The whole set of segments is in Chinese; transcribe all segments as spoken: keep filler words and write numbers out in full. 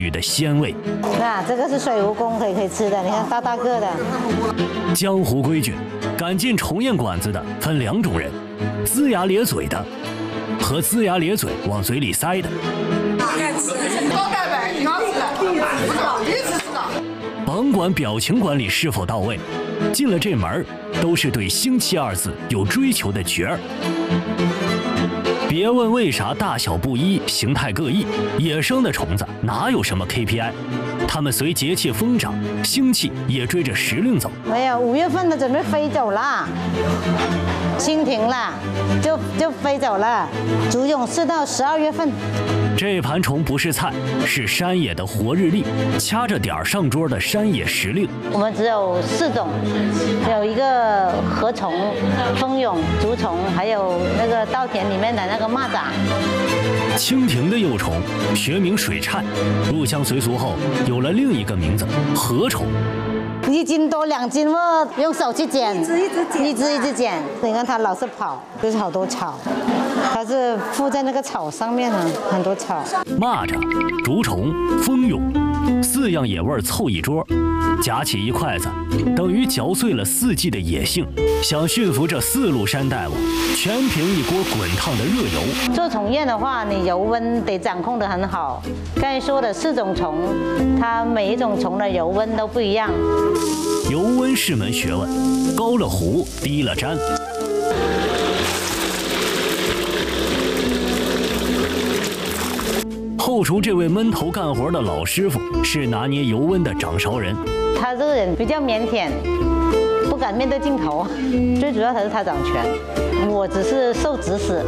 鱼的鲜味。 那这个是水蜈蚣，可以可以吃的，你看大大个的。 江湖规矩，敢进重宴馆子的分两种人：龇牙咧嘴的和龇牙咧嘴往嘴里塞的。 高蛋白，挺好吃的，不知道，第一次吃的。 甭管表情管理是否到位，进了这门都是对腥气二字有追求的角儿。别问为啥大小不一、形态各异，野生的虫子哪有什么 K P I？ 它们随节气疯长，腥气也追着时令走。 没有，五月份的准备飞走了，蜻蜓了，就就飞走了。竹蛹是到十二月份。 这盘虫不是菜，是山野的活日历，掐着点儿上桌的山野时令。 我们只有四种，有一个禾虫、蜂蛹、竹虫，还有那个稻田里面的那个蚂蚱。 蜻蜓的幼虫学名水菜，入乡随俗后有了另一个名字禾虫。 一斤多两斤哦，用手去捡， 一只一只捡， 一只一只捡。你看它老是跑，就是好多草，它是附在那个草上面呢，很多草。 蚂蚱、竹虫、蜂蛹，四样野味凑一桌，夹起一筷子，等于嚼碎了四季的野性。想驯服这四路山大王，全凭一锅滚烫的热油。 做虫宴的话，你油温得掌控得很好。刚才说的四种虫，它每一种虫的油温都不一样。 油温是门学问，高了糊，低了粘。后厨这位闷头干活的老师傅是拿捏油温的掌勺人。 他这个人比较腼腆，不敢面对镜头，最主要还是他掌权，我只是受指使。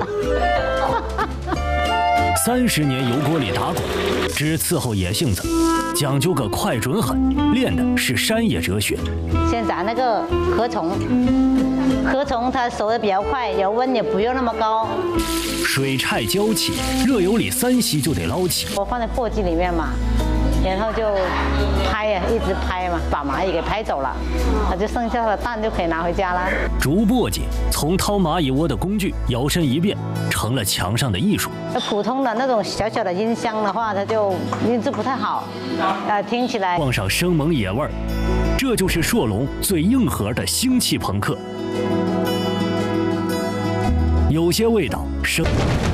三十年油锅里打滚，只伺候野性子，讲究个快准狠，练的是山野哲学。 先炸那个禾虫，禾虫它熟的比较快，油温也不用那么高。 水菜浇起，热油里三息就得捞起。 我放在簸箕里面嘛，然后就拍呀，一直拍嘛，把蚂蚁给拍走了，那就剩下的蛋就可以拿回家了。 竹簸箕从掏蚂蚁窝的工具摇身一变，成了墙上的艺术。 普通的那种小小的音箱的话，它就音质不太好，啊，听起来。 放上生猛野味儿，这就是硕龙最硬核的腥气朋克。有些味道生。